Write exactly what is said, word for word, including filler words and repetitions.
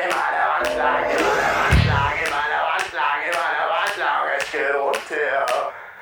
immer an der Wand lang, immer an der Wand lang, immer an der Wand lang, immer an der Wand lang, es geht runter.